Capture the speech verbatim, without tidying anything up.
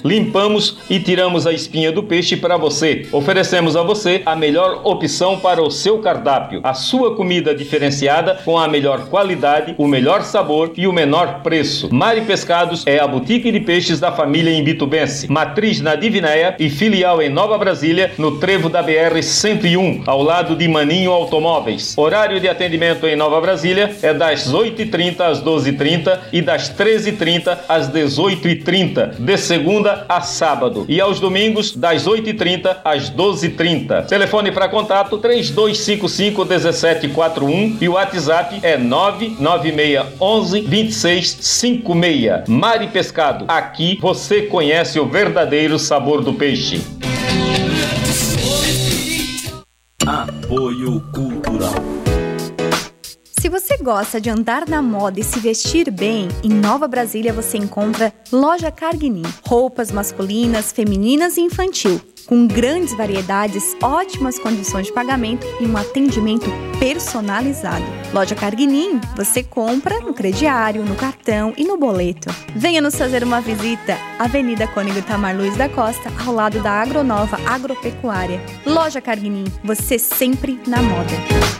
limpamos e tiramos a espinha do peixe para você. Oferecemos a você a melhor opção para o seu cardápio, a sua comida diferenciada com a melhor qualidade, o melhor sabor e o menor preço. Mari Pescados é a boutique de peixes da família imbitubense, matriz na Divinéia e filial em Nova Brasília, no trevo da B R cento e um, ao lado de Maninho Automóveis. Horário de atendimento em Nova Brasília é das oito e trinta às doze e trinta e das treze e trinta às dezoito e trinta, de segunda a sábado, e aos domingos das oito e trinta às doze e trinta. Telefone para contato três dois cinco cinco um sete quatro um e o WhatsApp é nove nove seis um um dois seis cinco seis. Mari Pescado, aqui você conhece o verdadeiro sabor do peixe. Apoio Cultural. Se você gosta de andar na moda e se vestir bem, em Nova Brasília você encontra Loja Carguinin. Roupas masculinas, femininas e infantil, com grandes variedades, ótimas condições de pagamento e um atendimento personalizado. Loja Carguinin, você compra no crediário, no cartão e no boleto. Venha nos fazer uma visita. Avenida Cônego Itamar Luiz da Costa, ao lado da Agronova Agropecuária. Loja Carguinin, você sempre na moda.